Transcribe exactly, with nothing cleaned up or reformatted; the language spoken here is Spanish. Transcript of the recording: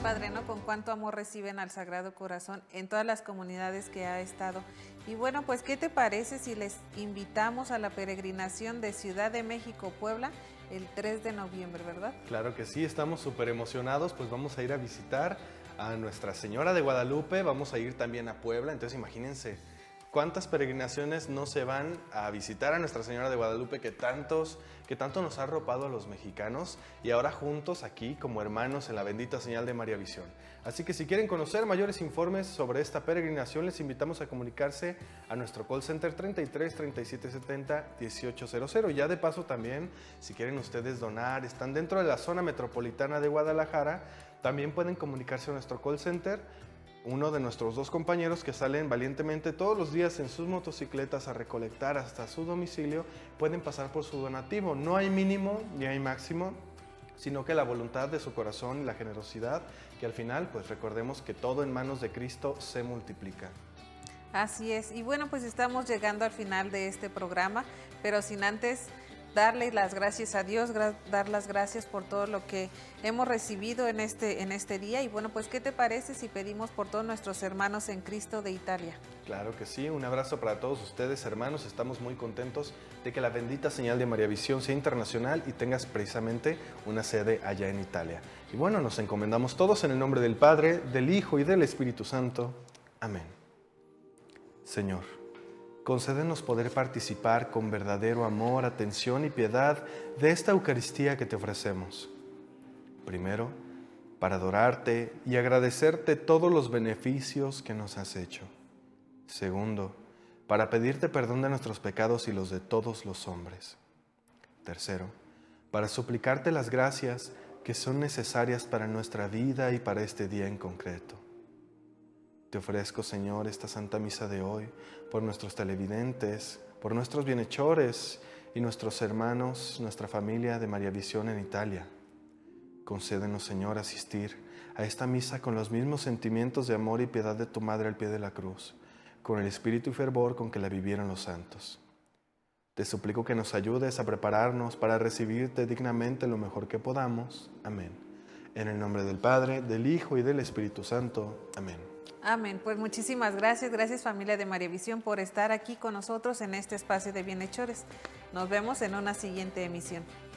padre, ¿no? Con cuánto amor reciben al Sagrado Corazón en todas las comunidades que ha estado. Y bueno, pues, ¿qué te parece si les invitamos a la peregrinación de Ciudad de México, Puebla, el tres de noviembre, verdad? Claro que sí, estamos súper emocionados, pues vamos a ir a visitar a Nuestra Señora de Guadalupe, vamos a ir también a Puebla, entonces imagínense cuántas peregrinaciones no se van a visitar a Nuestra Señora de Guadalupe que, tantos, que tanto nos ha arropado a los mexicanos y ahora juntos aquí como hermanos en la bendita señal de María Visión. Así que si quieren conocer mayores informes sobre esta peregrinación, les invitamos a comunicarse a nuestro call center treinta y tres, treinta y siete setenta, dieciocho cero cero. Ya de paso también, si quieren ustedes donar, están dentro de la zona metropolitana de Guadalajara, también pueden comunicarse a nuestro call center. Uno de nuestros dos compañeros que salen valientemente todos los días en sus motocicletas a recolectar hasta su domicilio, pueden pasar por su donativo. No hay mínimo ni hay máximo, sino que la voluntad de su corazón y la generosidad, que al final, pues recordemos que todo en manos de Cristo se multiplica. Así es. Y bueno, pues estamos llegando al final de este programa, pero sin antes darle las gracias a Dios, gra dar las gracias por todo lo que hemos recibido en este, en este día. Y bueno, pues, ¿qué te parece si pedimos por todos nuestros hermanos en Cristo de Italia? Claro que sí, un abrazo para todos ustedes, hermanos. Estamos muy contentos de que la bendita señal de María Visión sea internacional y tengas precisamente una sede allá en Italia. Y bueno, nos encomendamos todos en el nombre del Padre, del Hijo y del Espíritu Santo. Amén. Señor, concédenos poder participar con verdadero amor, atención y piedad de esta Eucaristía que te ofrecemos. Primero, para adorarte y agradecerte todos los beneficios que nos has hecho. Segundo, para pedirte perdón de nuestros pecados y los de todos los hombres. Tercero, para suplicarte las gracias que son necesarias para nuestra vida y para este día en concreto. Te ofrezco, Señor, esta Santa Misa de hoy por nuestros televidentes, por nuestros bienhechores y nuestros hermanos, nuestra familia de María Visión en Italia. Concédenos, Señor, asistir a esta misa con los mismos sentimientos de amor y piedad de tu Madre al pie de la cruz, con el espíritu y fervor con que la vivieron los santos. Te suplico que nos ayudes a prepararnos para recibirte dignamente lo mejor que podamos. Amén. En el nombre del Padre, del Hijo y del Espíritu Santo. Amén. Amén. Pues muchísimas gracias. Gracias, familia de María Visión, por estar aquí con nosotros en este espacio de bienhechores. Nos vemos en una siguiente emisión.